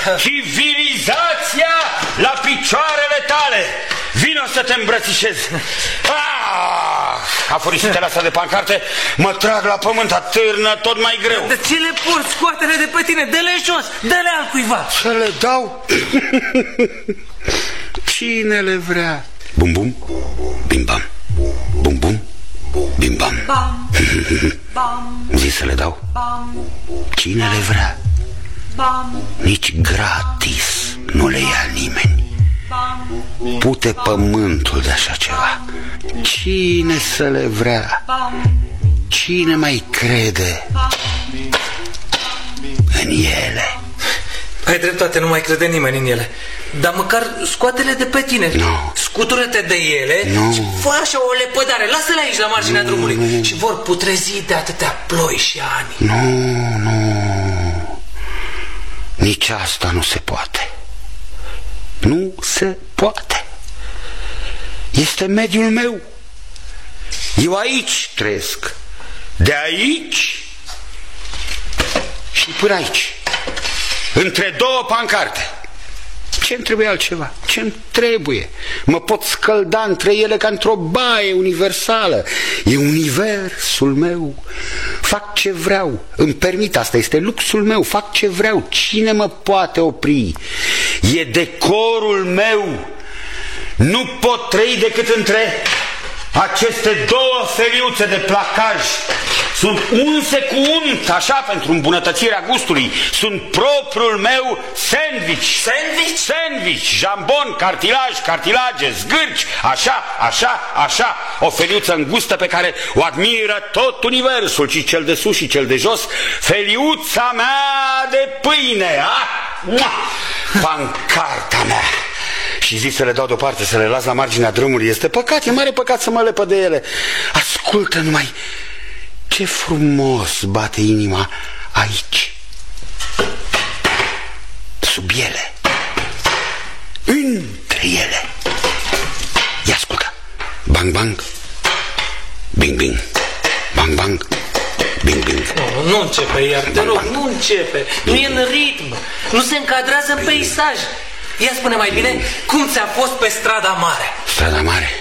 Civilizația la picioarele tale. Vino să te îmbrățișez. Afurisitele astea de pancarte mă trag la pământ, atârnă tot mai greu. De ce le porți? Scoate-le de pe tine, dă-le jos, dă-le altcuiva. Să le dau? Cine le vrea? Bum bum, bim bam. Bum bum, bim bam. Bam, bam. Zi să le dau? Bam. Cine le vrea? Bam. Nici gratis nu le ia nimeni. Bam. Pute pământul de așa ceva. Cine să le vrea? Bam. Cine mai crede în ele? Ai dreptate, nu mai crede nimeni în ele. Dar măcar scoate-le de pe tine. No. Scutură-te de ele. No. Și fă așa o lepădare. Lasă-le aici la marginea drumului. Și vor putrezi de atâtea ploi și ani. Nu. Nici asta nu se poate. Nu se poate. Este mediul meu. Eu aici trăiesc. De aici și până aici. Între două pancarte. Ce-mi trebuie altceva? Ce-mi trebuie? Mă pot scălda între ele ca într-o baie universală. E universul meu. Fac ce vreau. Îmi permit, asta este luxul meu. Fac ce vreau. Cine mă poate opri? E decorul meu. Nu pot trăi decât între aceste două feliuțe de placaj. Sunt unse cu unt, așa, pentru îmbunătățirea gustului. Sunt propriul meu sandwich. Sandwich? Sandwich, jambon, cartilage, zgârci, așa. O feliuță îngustă pe care o admiră tot universul, și cel de sus și cel de jos. Feliuța mea de pâine, pancarta mea. Și zi să le dau deoparte, să le las la marginea drumului. Este păcat, e mare păcat să mă lepă de ele. Ascultă numai ce frumos bate inima aici, sub ele, între ele. Ia ascultă. Bang, bang, bing, bing. Bang, bang, bing, bing. Nu începe, iar te rog, nu începe. Nu e în ritm, nu se încadrează în peisaj. Ia spune mai bine, cum ți-a fost pe strada mare? Strada mare.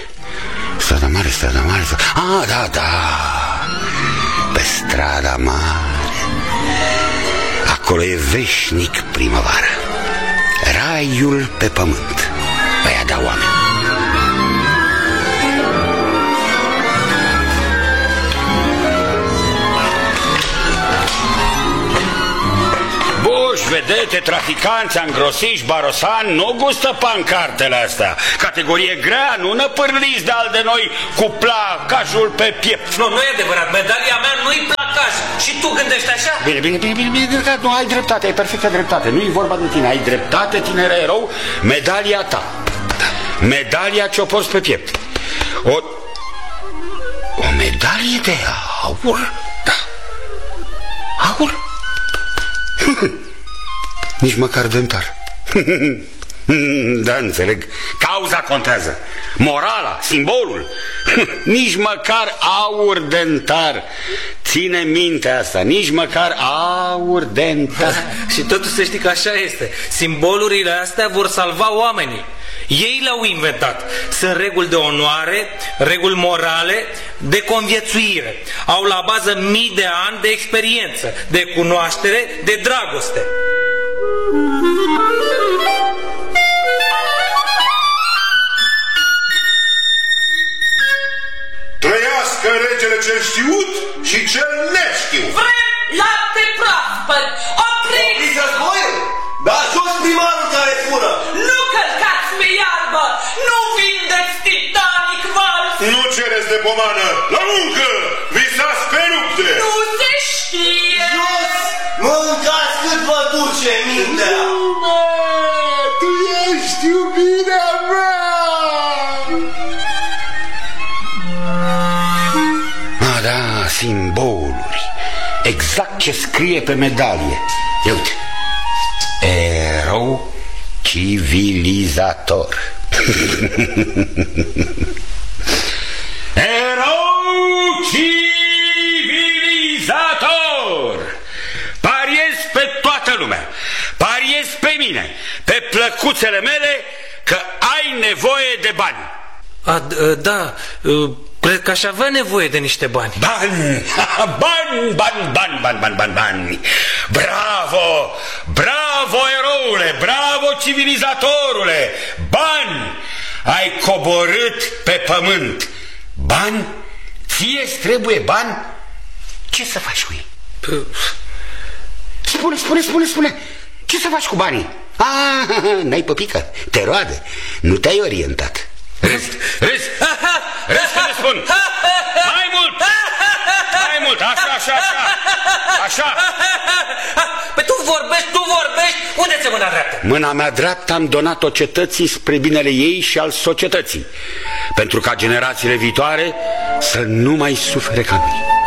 Da. Pe strada mare. Acolo e veșnic primăvară. Raiul pe pământ. Băia da oameni. Buși, vedete, traficanți, angrosiși, barosani nu gustă pancartele astea. Categorie grea, nu năpârliți de-al de noi cu placajul pe piept. Nu e adevărat, medalia mea nu-i placaj. Și tu gândești așa? Bine, nu, ai dreptate, ai perfectă dreptate. Nu e vorba de tine, ai dreptate, tinere erou. Medalia ta, medalia ce-o porți pe piept. O medalie de aur? Da. Aur? Nici măcar dentar. Da, înțeleg. Cauza contează. Morala, simbolul. Nici măcar aur dentar. Ține minte asta. Nici măcar aur dentar. Și totuși să știi că așa este. Simbolurile astea vor salva oamenii. Ei le-au inventat. Sunt reguli de onoare, reguli morale, de conviețuire. Au la bază mii de ani de experiență, de cunoaștere, de dragoste. Trăiască regele cel știut și cel neștiut! Vrem lapte proaspăt! Opriți! Opriți războiul! Da, jos primarul care fură! Nu călcați pe iarbă! Nu vindeți Titanic Vals! Nu cereți de pomană! La muncă! Visați pe rupte! Nu se știe! Jos! Mâncați cât vă duce mintea! Tu ești iubirea mea! Da, simboluri. Exact ce scrie pe medalie. Ia uite. Erou civilizator. Erou civilizator. Pariez pe toată lumea. Pariez pe mine. drăcuțele mele că ai nevoie de bani. Da, cred că aș avea nevoie de niște bani. Bani, bani. Bravo, bravo eroule, bravo civilizatorule. Bani, ai coborât pe pământ. Bani, ție-ți trebuie bani? Ce să faci cu ei? Spune, ce să faci cu banii? N-ai păpică, te roade, nu te-ai orientat. Râzi că le spun. Mai mult, așa. Păi tu vorbești, unde ți-e mâna dreaptă? Mâna mea dreaptă am donat-o cetății spre binele ei și al societății, pentru ca generațiile viitoare să nu mai sufere ca noi.